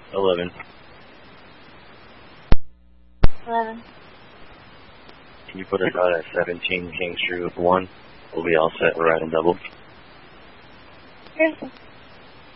11. 11. Can you put us out at 17 King Street with 1? We'll be all set. We're riding double. Seriously.